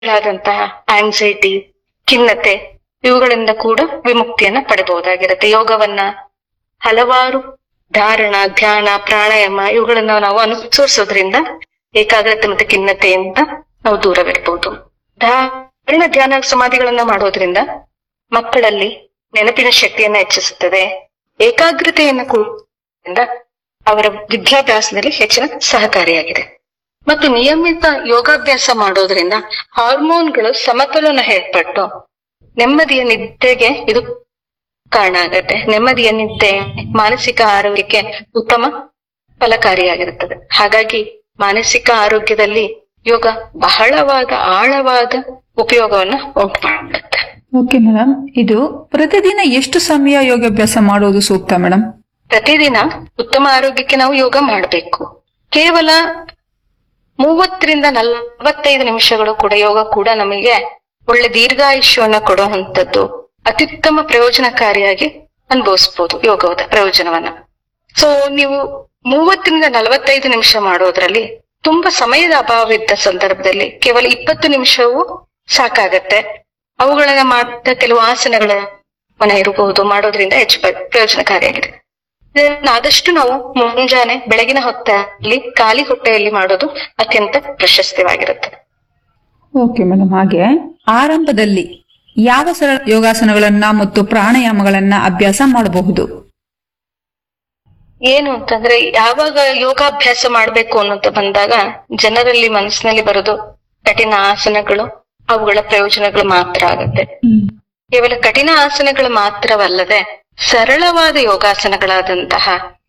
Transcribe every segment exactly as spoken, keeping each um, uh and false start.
ಆದಂತಹ ಆಂಗ್ಸೈಟಿ, ಖಿನ್ನತೆ ಇವುಗಳಿಂದ ಕೂಡ ವಿಮುಕ್ತಿಯನ್ನ ಪಡೆಯಬಹುದಾಗಿರುತ್ತೆ. ಯೋಗವನ್ನ ಹಲವಾರು ಧಾರಣ, ಧ್ಯಾನ, ಪ್ರಾಣಾಯಾಮ ಇವುಗಳನ್ನ ನಾವು ಅನುಸರಿಸೋದ್ರಿಂದ ಏಕಾಗ್ರತೆ ಮತ್ತೆ ಖಿನ್ನತೆಯಿಂದ ನಾವು ದೂರವಿರ್ಬೋದು. ಧಾರಣ, ಧ್ಯಾನ, ಸಮಾಧಿಗಳನ್ನ ಮಾಡೋದ್ರಿಂದ ಮಕ್ಕಳಲ್ಲಿ ನೆನಪಿನ ಶಕ್ತಿಯನ್ನ ಹೆಚ್ಚಿಸುತ್ತದೆ. ಏಕಾಗ್ರತೆಯನ್ನ ಕೂಡ ಅವರ ವಿದ್ಯಾಭ್ಯಾಸದಲ್ಲಿ ಹೆಚ್ಚಿನ ಸಹಕಾರಿಯಾಗಿದೆ. ಮತ್ತು ನಿಯಮಿತ ಯೋಗಾಭ್ಯಾಸ ಮಾಡೋದ್ರಿಂದ ಹಾರ್ಮೋನ್ಗಳು ಸಮತೋಲನ ಏರ್ಪಟ್ಟು ನೆಮ್ಮದಿಯ ನಿದ್ದೆಗೆ ಇದು ಕಾರಣ ಆಗತ್ತೆ. ನೆಮ್ಮದಿಯ ನಿದ್ದೆ ಮಾನಸಿಕ ಆರೋಗ್ಯಕ್ಕೆ ಉತ್ತಮ ಫಲಕಾರಿಯಾಗಿರುತ್ತದೆ. ಹಾಗಾಗಿ ಮಾನಸಿಕ ಆರೋಗ್ಯದಲ್ಲಿ ಯೋಗ ಬಹಳವಾದ ಆಳವಾದ ಉಪಯೋಗವನ್ನ ಉಂಟು ಮಾಡುತ್ತೆ. ಓಕೆ ಮೇಡಮ್, ಇದು ಪ್ರತಿದಿನ ಎಷ್ಟು ಸಮಯ ಯೋಗಾಭ್ಯಾಸ ಮಾಡೋದು ಸೂಕ್ತ ಮೇಡಮ್? ಪ್ರತಿದಿನ ಉತ್ತಮ ಆರೋಗ್ಯಕ್ಕೆ ನಾವು ಯೋಗ ಮಾಡಬೇಕು. ಕೇವಲ ಮೂವತ್ತರಿಂದ ನಲವತ್ತೈದು ನಿಮಿಷಗಳು ಕೂಡ ಯೋಗ ಕೂಡ ನಮಗೆ ಒಳ್ಳೆ ದೀರ್ಘಾಯುಷ್ಯವನ್ನ ಕೊಡುವಂತದ್ದು, ಅತ್ಯುತ್ತಮ ಪ್ರಯೋಜನಕಾರಿಯಾಗಿ ಅನುಭವಿಸಬಹುದು ಯೋಗದ ಪ್ರಯೋಜನವನ್ನ. ಸೊ ನೀವು ಮೂವತ್ತರಿಂದ ನಲವತ್ತೈದು ನಿಮಿಷ ಮಾಡೋದ್ರಲ್ಲಿ ತುಂಬಾ ಸಮಯದ ಅಭಾವವಿದ್ದ ಸಂದರ್ಭದಲ್ಲಿ ಕೇವಲ ಇಪ್ಪತ್ತು ನಿಮಿಷವೂ ಸಾಕಾಗತ್ತೆ. ಅವುಗಳನ್ನ ಮಾಡ್ತಾ ಕೆಲವು ಆಸನಗಳ ಮನೆ ಇರಬಹುದು ಮಾಡೋದ್ರಿಂದ ಹೆಚ್ಚು ಪ್ರಯೋಜನಕಾರಿಯಾಗಿದೆ. ಆದಷ್ಟು ನಾವು ಮುಂಜಾನೆ ಬೆಳಗಿನ ಹೊತ್ತಲ್ಲಿ ಖಾಲಿ ಹೊಟ್ಟೆಯಲ್ಲಿ ಮಾಡೋದು ಅತ್ಯಂತ ಪ್ರಶಸ್ತಿವಾಗಿರುತ್ತೆ. ಓಕೆ ಮೇಡಮ್, ಹಾಗೆ ಆರಂಭದಲ್ಲಿ ಯಾವ ಸರಳ ಯೋಗಾಸನಗಳನ್ನ ಮತ್ತು ಪ್ರಾಣಾಯಾಮಗಳನ್ನ ಅಭ್ಯಾಸ ಮಾಡಬಹುದು? ಏನು ಅಂತಂದ್ರೆ, ಯಾವಾಗ ಯೋಗಾಭ್ಯಾಸ ಮಾಡ್ಬೇಕು ಅನ್ನೋದು ಬಂದಾಗ ಜನರಲ್ಲಿ ಮನಸ್ಸಿನಲ್ಲಿ ಬರೋದು ಕಠಿಣ ಆಸನಗಳು, ಅವುಗಳ ಪ್ರಯೋಜನಗಳು ಮಾತ್ರ ಆಗುತ್ತೆ. ಕೇವಲ ಕಠಿಣ ಆಸನಗಳು ಮಾತ್ರವಲ್ಲದೆ ಸರಳವಾದ ಯೋಗಾಸನಗಳಾದಂತಹ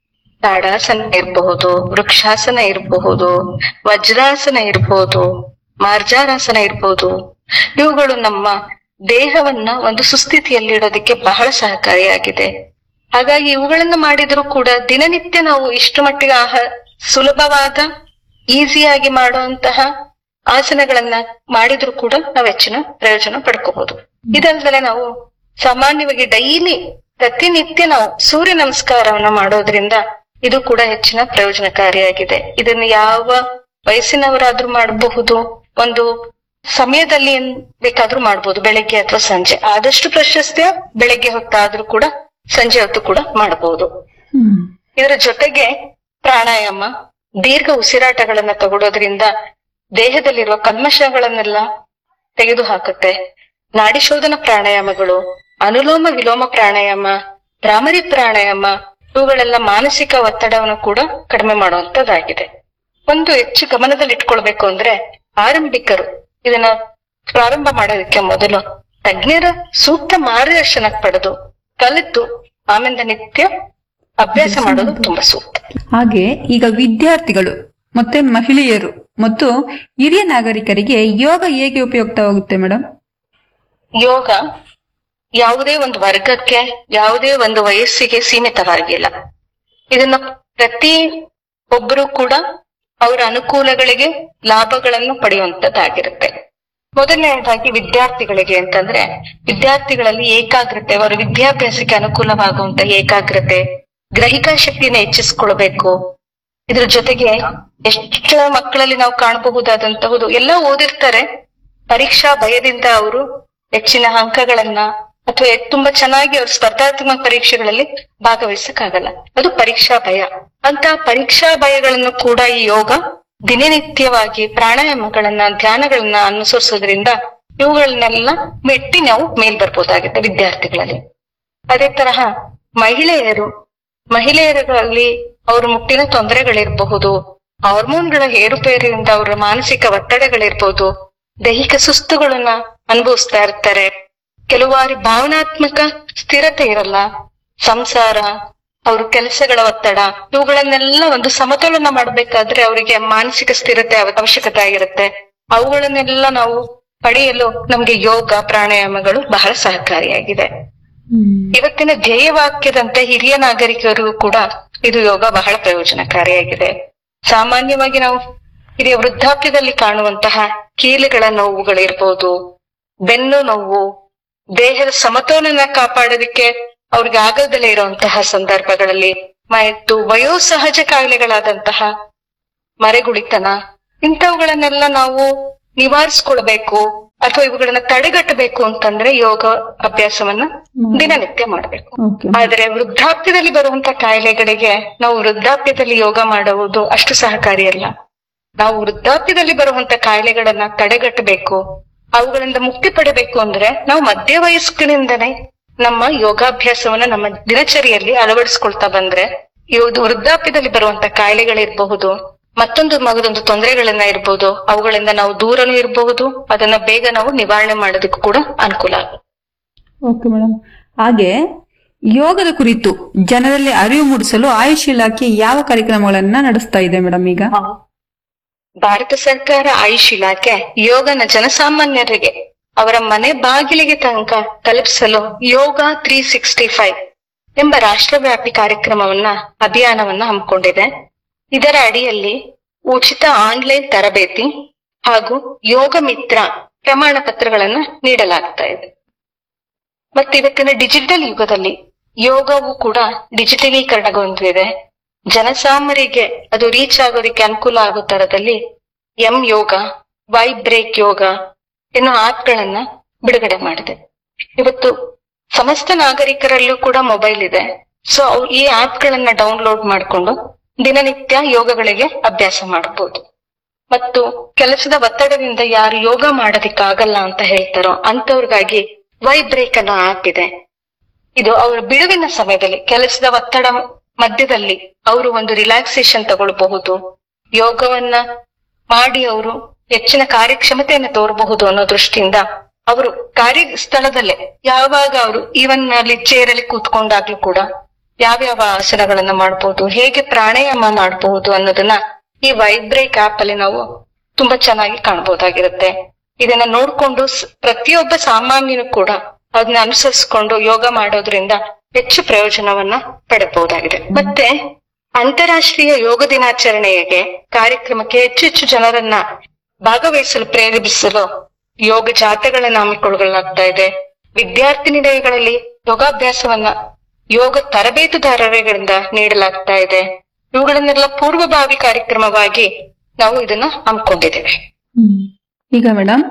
ತಾಡಾಸನ ಇರಬಹುದು, ವೃಕ್ಷಾಸನ ಇರಬಹುದು, ವಜ್ರಾಸನ ಇರಬಹುದು, ಮಾರ್ಜಾರಾಸನ ಇರಬಹುದು. ಇವುಗಳು ನಮ್ಮ ದೇಹವನ್ನ ಒಂದು ಸುಸ್ಥಿತಿಯಲ್ಲಿ ಇಡೋದಕ್ಕೆ ಬಹಳ ಸಹಕಾರಿಯಾಗಿದೆ. ಹಾಗಾಗಿ ಇವುಗಳನ್ನ ಮಾಡಿದ್ರು ಕೂಡ ದಿನನಿತ್ಯ ನಾವು ಇಷ್ಟು ಮಟ್ಟಿಗೆ ಆಹ ಸುಲಭವಾದ ಈಸಿಯಾಗಿ ಮಾಡುವಂತಹ ಆಸನಗಳನ್ನ ಮಾಡಿದ್ರು ಕೂಡ ನಾವು ಹೆಚ್ಚಿನ ಪ್ರಯೋಜನ ಪಡ್ಕೋಬಹುದು. ಇದಲ್ಲದೆ ನಾವು ಸಾಮಾನ್ಯವಾಗಿ ಡೈಲಿ ಪ್ರತಿನಿತ್ಯ ನಾವು ಸೂರ್ಯ ನಮಸ್ಕಾರವನ್ನ ಮಾಡೋದ್ರಿಂದ ಇದು ಕೂಡ ಹೆಚ್ಚಿನ ಪ್ರಯೋಜನಕಾರಿಯಾಗಿದೆ. ಇದನ್ನು ಯಾವ ವಯಸ್ಸಿನವರಾದ್ರೂ ಮಾಡಬಹುದು, ಒಂದು ಸಮಯದಲ್ಲಿ ಬೇಕಾದ್ರೂ ಮಾಡ್ಬೋದು, ಬೆಳಗ್ಗೆ ಅಥವಾ ಸಂಜೆ. ಆದಷ್ಟು ಪ್ರಶಸ್ತಿಯ ಬೆಳಗ್ಗೆ ಹೊತ್ತಾದ್ರೂ ಕೂಡ ಸಂಜೆ ಹೊತ್ತು ಕೂಡ ಮಾಡಬಹುದು. ಇದರ ಜೊತೆಗೆ ಪ್ರಾಣಾಯಾಮ, ದೀರ್ಘ ಉಸಿರಾಟಗಳನ್ನ ತಗೊಳ್ಳೋದ್ರಿಂದ ದೇಹದಲ್ಲಿರುವ ಕಲ್ಮಶಗಳನ್ನೆಲ್ಲ ತೆಗೆದು ಹಾಕುತ್ತೆ. ನಾಡಿ ಶೋಧನ ಪ್ರಾಣಾಯಾಮಗಳು, ಅನುಲೋಮ ವಿಲೋಮ ಪ್ರಾಣಾಯಾಮ, ಭ್ರಾಮರಿ ಪ್ರಾಣಾಯಾಮ ಇವುಗಳೆಲ್ಲ ಮಾನಸಿಕ ಒತ್ತಡವನ್ನು ಕೂಡ ಕಡಿಮೆ ಮಾಡುವಂತದ್ದಾಗಿದೆ. ಒಂದು ಹೆಚ್ಚು ಗಮನದಲ್ಲಿ ಇಟ್ಕೊಳ್ಬೇಕು ಅಂದ್ರೆ ಆರಂಭಿಕರು ಇದನ್ನ ಪ್ರಾರಂಭ ಮಾಡೋದಕ್ಕೆ ಮೊದಲು ತಜ್ಞರ ಸೂಕ್ತ ಮಾರ್ಗದರ್ಶನ ಪಡೆದು ಕಲಿತು ಆಮೇಲೆ ನಿತ್ಯ ಅಭ್ಯಾಸ ಮಾಡೋದು ತುಂಬಾ ಸೂಕ್ತ. ಹಾಗೆ ಈಗ ವಿದ್ಯಾರ್ಥಿಗಳು ಮತ್ತೆ ಮಹಿಳೆಯರು ಮತ್ತು ಹಿರಿಯ ನಾಗರಿಕರಿಗೆ ಯೋಗ ಹೇಗೆ ಉಪಯುಕ್ತವಾಗುತ್ತೆ ಮೇಡಮ್? ಯೋಗ ಯಾವುದೇ ಒಂದು ವರ್ಗಕ್ಕೆ, ಯಾವುದೇ ಒಂದು ವಯಸ್ಸಿಗೆ ಸೀಮಿತವಾಗಿಲ್ಲ. ಇದನ್ನ ಪ್ರತಿ ಒಬ್ಬರು ಕೂಡ ಅವರ ಅನುಕೂಲಗಳಿಗೆ ಲಾಭಗಳನ್ನು ಪಡೆಯುವಂತದ್ದಾಗಿರುತ್ತೆ. ಮೊದಲನೇದಾಗಿ ವಿದ್ಯಾರ್ಥಿಗಳಿಗೆ ಅಂತಂದ್ರೆ, ವಿದ್ಯಾರ್ಥಿಗಳಲ್ಲಿ ಏಕಾಗ್ರತೆ, ಅವರ ವಿದ್ಯಾಭ್ಯಾಸಕ್ಕೆ ಅನುಕೂಲವಾಗುವಂತ ಏಕಾಗ್ರತೆ, ಗ್ರಹಿಕಾ ಶಕ್ತಿಯನ್ನು ಹೆಚ್ಚಿಸ್ಕೊಳ್ಬೇಕು. ಇದ್ರ ಜೊತೆಗೆ ಎಷ್ಟು ಮಕ್ಕಳಲ್ಲಿ ನಾವು ಕಾಣಬಹುದಾದಂತಹುದು ಎಲ್ಲ ಓದಿರ್ತಾರೆ, ಪರೀಕ್ಷಾ ಭಯದಿಂದ ಅವರು ಹೆಚ್ಚಿನ ಅಂಕಗಳನ್ನ ಅಥವಾ ತುಂಬಾ ಚೆನ್ನಾಗಿ ಅವ್ರ ಸ್ಪರ್ಧಾತ್ಮಕ ಪರೀಕ್ಷೆಗಳಲ್ಲಿ ಭಾಗವಹಿಸಕ್ಕಾಗಲ್ಲ. ಅದು ಪರೀಕ್ಷಾ ಭಯ. ಅಂತ ಪರೀಕ್ಷಾ ಭಯಗಳನ್ನು ಕೂಡ ಈ ಯೋಗ ದಿನನಿತ್ಯವಾಗಿ ಪ್ರಾಣಾಯಾಮಗಳನ್ನ, ಧ್ಯಾನಗಳನ್ನ ಅನುಸರಿಸೋದ್ರಿಂದ ಇವುಗಳನ್ನೆಲ್ಲ ಮೆಟ್ಟಿ ನಾವು ಮೇಲ್ ಬರ್ಬೋದಾಗುತ್ತೆ ವಿದ್ಯಾರ್ಥಿಗಳಲ್ಲಿ. ಅದೇ ತರಹ ಮಹಿಳೆಯರು ಮಹಿಳೆಯರಲ್ಲಿ ಅವ್ರ ಮುಟ್ಟಿನ ತೊಂದರೆಗಳಿರಬಹುದು, ಹಾರ್ಮೋನ್ಗಳ ಏರುಪೇರಿನಿಂದ ಅವರ ಮಾನಸಿಕ ಒತ್ತಡಗಳಿರ್ಬೋದು, ದೈಹಿಕ ಸುಸ್ತುಗಳನ್ನ ಅನುಭವಿಸ್ತಾ ಇರ್ತಾರೆ. ಕೆಲವಾರಿ ಭಾವನಾತ್ಮಕ ಸ್ಥಿರತೆ ಇರಲ್ಲ, ಸಂಸಾರ, ಅವ್ರ ಕೆಲಸಗಳ ಒತ್ತಡ ಇವುಗಳನ್ನೆಲ್ಲ ಒಂದು ಸಮತೋಲನ ಮಾಡ್ಬೇಕಾದ್ರೆ ಅವರಿಗೆ ಮಾನಸಿಕ ಸ್ಥಿರತೆ ಅವಶ್ಯಕತೆ ಆಗಿರುತ್ತೆ. ಅವುಗಳನ್ನೆಲ್ಲ ನಾವು ಪಡೆಯಲು ನಮ್ಗೆ ಯೋಗ ಪ್ರಾಣಾಯಾಮಗಳು ಬಹಳ ಸಹಕಾರಿಯಾಗಿದೆ. ಇವತ್ತಿನ ಧ್ಯೇಯವಾಕ್ಯದಂತೆ ಹಿರಿಯ ನಾಗರಿಕರಿಗೂ ಕೂಡ ಇದು ಯೋಗ ಬಹಳ ಪ್ರಯೋಜನಕಾರಿಯಾಗಿದೆ. ಸಾಮಾನ್ಯವಾಗಿ ನಾವು ಹಿರಿಯ ವೃದ್ಧಾಪ್ಯದಲ್ಲಿ ಕಾಣುವಂತಹ ಕೀಲುಗಳ ನೋವುಗಳಿರ್ಬೋದು, ಬೆನ್ನು ನೋವು, ದೇಹದ ಸಮತೋಲನ ಕಾಪಾಡೋದಕ್ಕೆ ಅವ್ರಿಗೆ ಆಗದಲ್ಲೇ ಇರುವಂತಹ ಸಂದರ್ಭಗಳಲ್ಲಿ, ಮತ್ತು ವಯೋಸಹಜ ಕಾಯಿಲೆಗಳಾದಂತಹ ಮರೆಗುಳಿತನ ಇಂಥವುಗಳನ್ನೆಲ್ಲ ನಾವು ನಿವಾರಿಸ್ಕೊಳ್ಬೇಕು ಅಥವಾ ಇವುಗಳನ್ನ ತಡೆಗಟ್ಟಬೇಕು ಅಂತಂದ್ರೆ ಯೋಗ ಅಭ್ಯಾಸವನ್ನ ದಿನನಿತ್ಯ ಮಾಡ್ಬೇಕು. ಆದ್ರೆ ವೃದ್ಧಾಪ್ಯದಲ್ಲಿ ಬರುವಂತ ಕಾಯಿಲೆಗಳಿಗೆ ನಾವು ವೃದ್ಧಾಪ್ಯದಲ್ಲಿ ಯೋಗ ಮಾಡುವುದು ಅಷ್ಟು ಸಹಕಾರಿಯಲ್ಲ. ನಾವು ವೃದ್ಧಾಪ್ಯದಲ್ಲಿ ಬರುವಂತ ಕಾಯಿಲೆಗಳನ್ನ ತಡೆಗಟ್ಟಬೇಕು, ಅವುಗಳಿಂದ ಮುಕ್ತಿ ಪಡಬೇಕು ಅಂದ್ರೆ ನಾವು ಮಧ್ಯ ವಯಸ್ಕನಿಂದನೇ ನಮ್ಮ ಯೋಗಾಭ್ಯಾಸವನ್ನ ನಮ್ಮ ದಿನಚರಿಯಲ್ಲಿ ಅಳವಡಿಸ್ಕೊಳ್ತಾ ಬಂದ್ರೆ ಇವು ವೃದ್ಧಾಪ್ಯದಲ್ಲಿ ಬರುವಂತ ಕಾಯಿಲೆಗಳಿರಬಹುದು, ಮತ್ತೊಂದು ಮಗದೊಂದು ತೊಂದರೆಗಳನ್ನ ಇರ್ಬೋದು, ಅವುಗಳಿಂದ ನಾವು ದೂರನೂ ಇರಬಹುದು, ಅದನ್ನ ಬೇಗ ನಾವು ನಿವಾರಣೆ ಮಾಡೋದಕ್ಕೂ ಕೂಡ ಅನುಕೂಲ ಆಗುತ್ತೆ. Okay madam. ಹಾಗೆ ಯೋಗದ ಕುರಿತು ಜನರಲ್ಲಿ ಅರಿವು ಮೂಡಿಸಲು ಆಯುಷ್ ಇಲಾಖೆ ಯಾವ ಕಾರ್ಯಕ್ರಮಗಳನ್ನ ನಡೆಸ್ತಾ ಇದೆ ಮೇಡಮ್? ಈಗ ಭಾರತ ಸರ್ಕಾರ ಆಯುಷ್ ಇಲಾಖೆ ಯೋಗನ ಜನಸಾಮಾನ್ಯರಿಗೆ ಅವರ ಮನೆ ಬಾಗಿಲಿಗೆ ತನಕ ತಲುಪಿಸಲು ಯೋಗ ತ್ರೀ ಸಿಕ್ಸ್ಟಿ ಫೈವ್ ಎಂಬ ರಾಷ್ಟ್ರವ್ಯಾಪಿ ಕಾರ್ಯಕ್ರಮವನ್ನ ಅಭಿಯಾನವನ್ನ ಹಮ್ಮಿಕೊಂಡಿದೆ. ಇದರ ಅಡಿಯಲ್ಲಿ ಉಚಿತ ಆನ್ಲೈನ್ ತರಬೇತಿ ಹಾಗೂ ಯೋಗ ಮಿತ್ರ ಪ್ರಮಾಣ ಪತ್ರಗಳನ್ನ ನೀಡಲಾಗ್ತಾ ಇದೆ. ಮತ್ತೆ ಇವತ್ತಿನ ಡಿಜಿಟಲ್ ಯುಗದಲ್ಲಿ ಯೋಗವು ಕೂಡ ಡಿಜಿಟಲೀಕರಣಗೊಂಡಿದೆ. ಜನಸಾಮಾನ್ಯರಿಗೆ ಅದು ರೀಚ್ ಆಗೋದಕ್ಕೆ ಅನುಕೂಲ ಆಗೋ ತರದಲ್ಲಿ ಎಂ ಯೋಗ, ವೈ ಬ್ರೇಕ್ ಯೋಗ ಎನ್ನುವ ಆಪ್ಗಳನ್ನ ಬಿಡುಗಡೆ ಮಾಡಿದೆ. ಇವತ್ತು ಸಮಸ್ತ ನಾಗರಿಕರಲ್ಲೂ ಕೂಡ ಮೊಬೈಲ್ ಇದೆ. ಸೊ ಈ ಆಪ್ಗಳನ್ನ ಡೌನ್ಲೋಡ್ ಮಾಡಿಕೊಂಡು ದಿನನಿತ್ಯ ಯೋಗಗಳಿಗೆ ಅಭ್ಯಾಸ ಮಾಡಬಹುದು. ಮತ್ತು ಕೆಲಸದ ಒತ್ತಡದಿಂದ ಯಾರು ಯೋಗ ಮಾಡೋದಿಕ್ಕಾಗಲ್ಲ ಅಂತ ಹೇಳ್ತಾರೋ ಅಂತವ್ರಿಗಾಗಿ ವೈ ಬ್ರೇಕ್ ಅನ್ನೋ ಆಪ್ ಇದೆ. ಇದು ಅವರ ಬಿಡುವಿನ ಸಮಯದಲ್ಲಿ ಕೆಲಸದ ಒತ್ತಡ ಮಧ್ಯದಲ್ಲಿ ಅವರು ಒಂದು ರಿಲ್ಯಾಕ್ಸೇಷನ್ ತಗೊಳ್ಬಹುದು, ಯೋಗವನ್ನ ಮಾಡಿ ಅವರು ಹೆಚ್ಚಿನ ಕಾರ್ಯಕ್ಷಮತೆಯನ್ನು ತೋರಬಹುದು ಅನ್ನೋ ದೃಷ್ಟಿಯಿಂದ ಅವರು ಕಾರ್ಯ ಸ್ಥಳದಲ್ಲೇ ಯಾವಾಗ ಅವರು ಈವನ್ ಅಲ್ಲಿ ಚೇರಲ್ಲಿ ಕೂತ್ಕೊಂಡಾಗ್ಲೂ ಕೂಡ ಯಾವ್ಯಾವ ಆಸನಗಳನ್ನ ಮಾಡ್ಬೋದು, ಹೇಗೆ ಪ್ರಾಣಾಯಾಮ ಮಾಡ್ಬಹುದು ಅನ್ನೋದನ್ನ ಈ ವೈಬ್ರೇಕ್ ಆಪ್ ಅಲ್ಲಿ ನಾವು ತುಂಬಾ ಚೆನ್ನಾಗಿ ಕಾಣಬಹುದಾಗಿರುತ್ತೆ. ಇದನ್ನ ನೋಡ್ಕೊಂಡು ಪ್ರತಿಯೊಬ್ಬ ಸಾಮಾನ್ಯನು ಕೂಡ ಅದನ್ನ ಅನುಸರಿಸಿಕೊಂಡು ಯೋಗ ಮಾಡೋದ್ರಿಂದ ಹೆಚ್ಚು ಪ್ರಯೋಜನವನ್ನ ಪಡೆಯಬಹುದಾಗಿದೆ. ಮತ್ತೆ ಅಂತಾರಾಷ್ಟ್ರೀಯ ಯೋಗ ದಿನಾಚರಣೆಗೆ ಕಾರ್ಯಕ್ರಮಕ್ಕೆ ಹೆಚ್ಚು ಹೆಚ್ಚು ಜನರನ್ನ ಭಾಗವಹಿಸಲು ಪ್ರೇರೇಪಿಸಲು ಯೋಗ ಜಾಥೆಗಳನ್ನ ಹಮ್ಮಿಕೊಳ್ಳಲಾಗ್ತಾ ಇದೆ. ವಿದ್ಯಾರ್ಥಿ ನಿಲಯಗಳಲ್ಲಿ ಯೋಗಾಭ್ಯಾಸವನ್ನ ಯೋಗ ತರಬೇತುದಾರರಿಂದ ನೀಡಲಾಗ್ತಾ ಇದೆ. ಇವುಗಳನ್ನೆಲ್ಲ ಪೂರ್ವಭಾವಿ ಕಾರ್ಯಕ್ರಮವಾಗಿ ನಾವು ಇದನ್ನ ಹಮ್ಮಿಕೊಂಡಿದ್ದೇವೆ. ಈಗ ಮೇಡಮ್,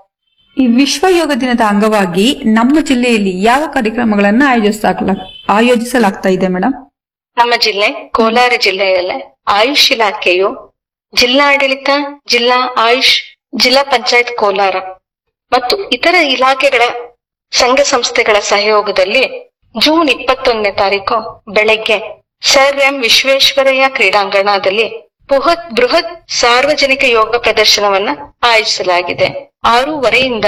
ಈ ವಿಶ್ವ ಯೋಗ ದಿನದ ಅಂಗವಾಗಿ ನಮ್ಮ ಜಿಲ್ಲೆಯಲ್ಲಿ ಯಾವ ಕಾರ್ಯಕ್ರಮಗಳನ್ನ ಆಯೋಜಿಸಲಾಗ್ಲ ಆಯೋಜಿಸಲಾಗ್ತಾ ಇದೆ ಮೇಡಮ್? ನಮ್ಮ ಜಿಲ್ಲೆ ಕೋಲಾರ ಜಿಲ್ಲೆಯಲ್ಲೇ ಆಯುಷ್ ಇಲಾಖೆಯು ಜಿಲ್ಲಾಡಳಿತ, ಜಿಲ್ಲಾ ಆಯುಷ್, ಜಿಲ್ಲಾ ಪಂಚಾಯತ್ ಕೋಲಾರ ಮತ್ತು ಇತರ ಇಲಾಖೆಗಳ ಸಂಘ ಸಂಸ್ಥೆಗಳ ಸಹಯೋಗದಲ್ಲಿ ಜೂನ್ ಇಪ್ಪತ್ತೊಂದನೇ ತಾರೀಕು ಬೆಳಗ್ಗೆ ಸರ್ ಎಂ ವಿಶ್ವೇಶ್ವರಯ್ಯ ಕ್ರೀಡಾಂಗಣದಲ್ಲಿ ಬೃಹತ್ ಬೃಹತ್ ಸಾರ್ವಜನಿಕ ಯೋಗ ಪ್ರದರ್ಶನವನ್ನ ಆಯೋಜಿಸಲಾಗಿದೆ. ಆರೂವರೆಯಿಂದ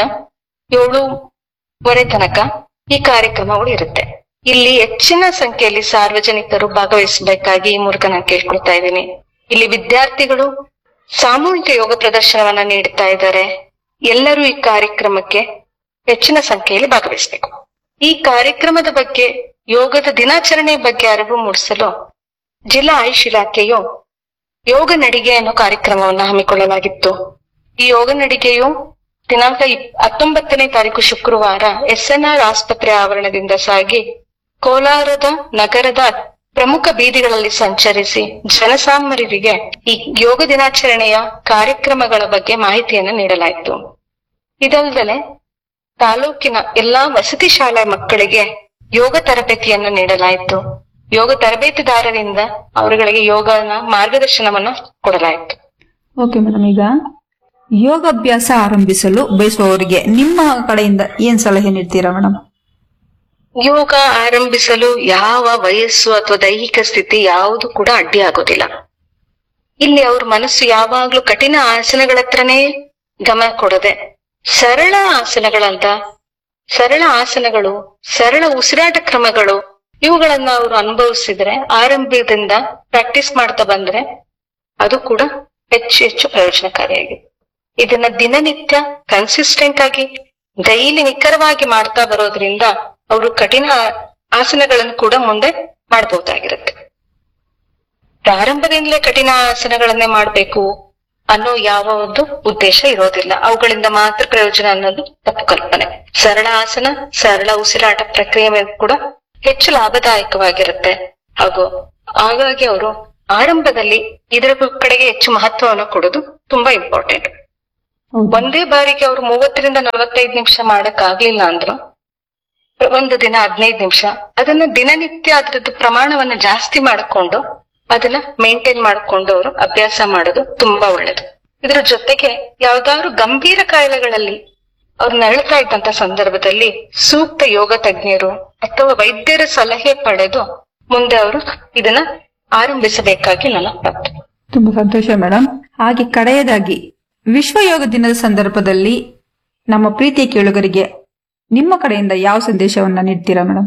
ಏಳೂವರೆ ತನಕ ಈ ಕಾರ್ಯಕ್ರಮಗಳು ಇರುತ್ತೆ. ಇಲ್ಲಿ ಹೆಚ್ಚಿನ ಸಂಖ್ಯೆಯಲ್ಲಿ ಸಾರ್ವಜನಿಕರು ಭಾಗವಹಿಸಬೇಕಾಗಿ ಈ ಮೂಲಕ ನಾನು ಕೇಳ್ಕೊಳ್ತಾ ಇದ್ದೀನಿ. ಇಲ್ಲಿ ವಿದ್ಯಾರ್ಥಿಗಳು ಸಾಮೂಹಿಕ ಯೋಗ ಪ್ರದರ್ಶನವನ್ನ ನೀಡುತ್ತಾ ಇದ್ದಾರೆ. ಎಲ್ಲರೂ ಈ ಕಾರ್ಯಕ್ರಮಕ್ಕೆ ಹೆಚ್ಚಿನ ಸಂಖ್ಯೆಯಲ್ಲಿ ಭಾಗವಹಿಸಬೇಕು. ಈ ಕಾರ್ಯಕ್ರಮದ ಬಗ್ಗೆ, ಯೋಗದ ದಿನಾಚರಣೆ ಬಗ್ಗೆ ಅರಿವು ಮೂಡಿಸಲು ಜಿಲ್ಲಾ ಆಯುಷ್ ಇಲಾಖೆಯು ಯೋಗ ನಡಿಗೆ ಅನ್ನೋ ಕಾರ್ಯಕ್ರಮವನ್ನು ಹಮ್ಮಿಕೊಳ್ಳಲಾಗಿತ್ತು. ಈ ಯೋಗ ನಡಿಗೆಯು ದಿನಾಂಕ ಹತ್ತೊಂಬತ್ತನೇ ತಾರೀಕು ಶುಕ್ರವಾರ ಎಸ್ ಎನ್ ಆರ್ ಆಸ್ಪತ್ರೆ ಆವರಣದಿಂದ ಸಾಗಿ ಕೋಲಾರದ ನಗರದ ಪ್ರಮುಖ ಬೀದಿಗಳಲ್ಲಿ ಸಂಚರಿಸಿ ಜನಸಾಮಾನ್ಯರಿಗೆ ಈ ಯೋಗ ದಿನಾಚರಣೆಯ ಕಾರ್ಯಕ್ರಮಗಳ ಬಗ್ಗೆ ಮಾಹಿತಿಯನ್ನು ನೀಡಲಾಯಿತು. ಇದಲ್ಲದೆ ತಾಲೂಕಿನ ಎಲ್ಲಾ ವಸತಿ ಶಾಲಾ ಮಕ್ಕಳಿಗೆ ಯೋಗ ತರಬೇತಿಯನ್ನು ನೀಡಲಾಯಿತು. ಯೋಗ ತರಬೇತಿದಾರರಿಂದ ಅವರುಗಳಿಗೆ ಯೋಗನ ಮಾರ್ಗದರ್ಶನವನ್ನ ಕೊಡಲಾಯಿತು. ಓಕೆ ಮೇಡಮ್, ಈಗ ಯೋಗಾಭ್ಯಾಸ ಆರಂಭಿಸಲು ಬಯಸುವವರಿಗೆ ನಿಮ್ಮ ಕಡೆಯಿಂದ ಏನ್ ಸಲಹೆ ನೀಡ್ತೀರಾ ಮೇಡಮ್? ಯೋಗ ಆರಂಭಿಸಲು ಯಾವ ವಯಸ್ಸು ಅಥವಾ ದೈಹಿಕ ಸ್ಥಿತಿ ಯಾವುದು ಕೂಡ ಅಡ್ಡಿ ಆಗೋದಿಲ್ಲ. ಇಲ್ಲಿ ಅವ್ರ ಮನಸ್ಸು ಯಾವಾಗ್ಲೂ ಕಠಿಣ ಆಸನಗಳ ಹತ್ರನೇ ಗಮನ ಕೊಡದೆ ಸರಳ ಆಸನಗಳಂತ ಸರಳ ಆಸನಗಳು, ಸರಳ ಉಸಿರಾಟ ಕ್ರಮಗಳು ಇವುಗಳನ್ನ ಅವರು ಅನುಭವಿಸಿದ್ರೆ, ಆರಂಭದಿಂದ ಪ್ರಾಕ್ಟೀಸ್ ಮಾಡ್ತಾ ಬಂದ್ರೆ ಅದು ಕೂಡ ಹೆಚ್ಚು ಹೆಚ್ಚು ಪ್ರಯೋಜನಕಾರಿಯಾಗಿದೆ. ಇದನ್ನ ದಿನನಿತ್ಯ ಕನ್ಸಿಸ್ಟೆಂಟ್ ಆಗಿ ಡೈಲಿ ನಿಖರವಾಗಿ ಮಾಡ್ತಾ ಬರೋದ್ರಿಂದ ಅವರು ಕಠಿಣ ಆಸನಗಳನ್ನು ಕೂಡ ಮುಂದೆ ಮಾಡಬಹುದಾಗಿರುತ್ತೆ. ಪ್ರಾರಂಭದಿಂದಲೇ ಕಠಿಣ ಆಸನಗಳನ್ನೇ ಮಾಡ್ಬೇಕು ಅನ್ನೋ ಯಾವ ಒಂದು ಉದ್ದೇಶ ಇರೋದಿಲ್ಲ. ಅವುಗಳಿಂದ ಮಾತ್ರ ಪ್ರಯೋಜನ ಅನ್ನೋದು ತಪ್ಪು ಕಲ್ಪನೆ. ಸರಳ ಆಸನ, ಸರಳ ಉಸಿರಾಟ ಪ್ರಕ್ರಿಯೆ ಕೂಡ ಹೆಚ್ಚು ಲಾಭದಾಯಕವಾಗಿರುತ್ತೆ. ಹಾಗೂ ಹಾಗಾಗಿ ಅವರು ಆರಂಭದಲ್ಲಿ ಇದರ ಕಡೆಗೆ ಹೆಚ್ಚು ಮಹತ್ವವನ್ನು ಕೊಡೋದು ತುಂಬಾ ಇಂಪಾರ್ಟೆಂಟ್. ಹೌದು. ಒಂದೇ ಬಾರಿಗೆ ಅವ್ರು ಮೂವತ್ತರಿಂದ ನಲವತ್ತೈದು ನಿಮಿಷ ಮಾಡಕ್ ಆಗ್ಲಿಲ್ಲ ಅಂದ್ರು ಒಂದು ದಿನ ಹದಿನೈದು ನಿಮಿಷ ಅದನ್ನ ದಿನನಿತ್ಯ ಅದ್ರದ್ದು ಪ್ರಮಾಣವನ್ನ ಜಾಸ್ತಿ ಮಾಡಿಕೊಂಡು ಅದನ್ನ ಮೇಂಟೈನ್ ಮಾಡ್ಕೊಂಡು ಅವರು ಅಭ್ಯಾಸ ಮಾಡೋದು ತುಂಬಾ ಒಳ್ಳೇದು. ಇದ್ರ ಜೊತೆಗೆ ಯಾವ್ದಾದ್ರು ಗಂಭೀರ ಕಾಯಿಲೆಗಳಲ್ಲಿ ಅವ್ರು ನರಳ್ತಾ ಇದ್ದಂತ ಸಂದರ್ಭದಲ್ಲಿ ಸೂಕ್ತ ಯೋಗ ತಜ್ಞರು ಅಥವಾ ವೈದ್ಯರ ಸಲಹೆ ಪಡೆದು ಮುಂದೆ ಅವರು ಇದನ್ನ ಆರಂಭಿಸಬೇಕಾಗಿ ನನ್ನ ಪ್ರಾರ್ಥನೆ. ತುಂಬಾ ಸಂತೋಷ ಮೇಡಮ್. ಹಾಗೆ ಕಡೆಯದಾಗಿ ವಿಶ್ವ ಯೋಗ ದಿನದ ಸಂದರ್ಭದಲ್ಲಿ ನಮ್ಮ ಪ್ರೀತಿಯ ಕೇಳುಗರಿಗೆ ನಿಮ್ಮ ಕಡೆಯಿಂದ ಯಾವ ಸಂದೇಶವನ್ನ ನೀಡ್ತೀರಾ ಮೇಡಮ್?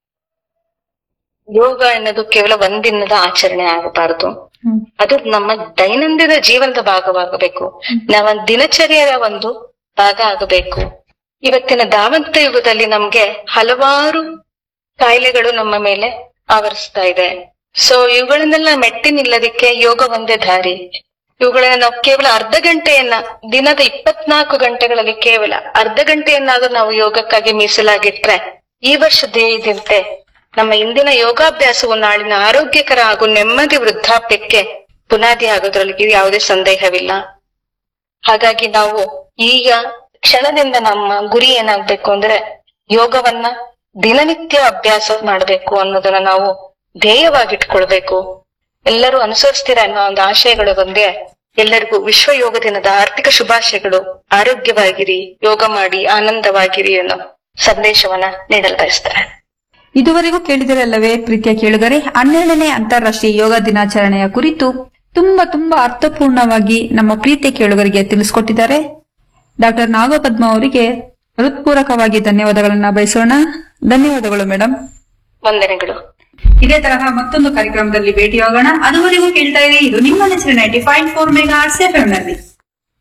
ಯೋಗ ಎನ್ನೋದು ಕೇವಲ ಒಂದಿನದ ಆಚರಣೆ ಆಗಬಾರದು. ಅದು ನಮ್ಮ ದೈನಂದಿನ ಜೀವನದ ಭಾಗವಾಗಬೇಕು. ನಮ್ಮ ದಿನಚರ್ಯದ ಒಂದು ಭಾಗ ಆಗಬೇಕು. ಇವತ್ತಿನ ಧಾವಂತ ಯುಗದಲ್ಲಿ ನಮ್ಗೆ ಹಲವಾರು ಕಾಯಿಲೆಗಳು ನಮ್ಮ ಮೇಲೆ ಆವರಿಸ್ತಾ ಇದೆ. ಸೊ ಇವುಗಳನ್ನೆಲ್ಲ ಮೆಟ್ಟಿ ನಿಲ್ಲೋದಿಕ್ಕೆ ಯೋಗ ಒಂದೇ ದಾರಿ. ಇವುಗಳನ್ನ ನಾವು ಕೇವಲ ಅರ್ಧ ಗಂಟೆಯನ್ನ ದಿನದ ಇಪ್ಪತ್ನಾಲ್ಕು ಗಂಟೆಗಳಲ್ಲಿ ಕೇವಲ ಅರ್ಧ ಗಂಟೆಯನ್ನಾದ್ರೂ ನಾವು ಯೋಗಕ್ಕಾಗಿ ಮೀಸಲಾಗಿಟ್ರೆ ಈ ವರ್ಷ ಧ್ಯೇಯದಂತೆ ನಮ್ಮ ಇಂದಿನ ಯೋಗಾಭ್ಯಾಸವು ನಾಳಿನ ಆರೋಗ್ಯಕರ ಹಾಗೂ ನೆಮ್ಮದಿ ವೃದ್ಧಾಪ್ಯಕ್ಕೆ ಬುನಾದಿ ಆಗೋದ್ರಲ್ಲಿ ಯಾವುದೇ ಸಂದೇಹವಿಲ್ಲ. ಹಾಗಾಗಿ ನಾವು ಈಗ ಕ್ಷಣದಿಂದ ನಮ್ಮ ಗುರಿ ಏನಾಗ್ಬೇಕು ಅಂದ್ರೆ ಯೋಗವನ್ನ ದಿನನಿತ್ಯ ಅಭ್ಯಾಸ ಮಾಡ್ಬೇಕು ಅನ್ನೋದನ್ನ ನಾವು ಧ್ಯೇಯವಾಗಿಟ್ಕೊಳ್ಬೇಕು. ಎಲ್ಲರೂ ಅನುಸರಿಸ್ತೀರ ಅನ್ನೋ ಒಂದು ಆಶಯಗಳು ಒಂದೇ. ಎಲ್ಲರಿಗೂ ವಿಶ್ವ ಯೋಗ ದಿನದ ಆರ್ಥಿಕ ಶುಭಾಶಯಗಳು. ಆರೋಗ್ಯವಾಗಿರಿ, ಯೋಗ ಮಾಡಿ, ಆನಂದವಾಗಿರಿ ಅನ್ನೋ ಸಂದೇಶವನ್ನ ನೀಡಲು ಬಯಸ್ತಾರೆ. ಇದುವರೆಗೂ ಕೇಳಿದರಲ್ಲವೇ ಪ್ರೀತಿಯ ಕೇಳುಗರೆ, ಹನ್ನೆರಡನೇ ಅಂತಾರಾಷ್ಟ್ರೀಯ ಯೋಗ ದಿನಾಚರಣೆಯ ಕುರಿತು ತುಂಬಾ ತುಂಬಾ ಅರ್ಥಪೂರ್ಣವಾಗಿ ನಮ್ಮ ಪ್ರೀತಿಯ ಕೇಳುಗರಿಗೆ ತಿಳಿಸಿಕೊಟ್ಟಿದ್ದಾರೆ. ಡಾಕ್ಟರ್ ನಾಗಪದ್ಮ ಅವರಿಗೆ ಹೃತ್ಪೂರ್ವಕವಾಗಿ ಧನ್ಯವಾದಗಳನ್ನ ಬಯಸೋಣ. ಧನ್ಯವಾದಗಳು ಮೇಡಮ್. ವಂದನೆಗಳು. ಇದೇ ತರಹ ಮತ್ತೊಂದು ಕಾರ್ಯಕ್ರಮದಲ್ಲಿ ಭೇಟಿಯಾಗೋಣ. ಅದುವರೆಗೂ ಕೇಳ್ತಾ ಇರಿ, ಇದು ನಿಮ್ಮ ನೆಚ್ಚಿನ ninety five four mega F M ನಲ್ಲಿ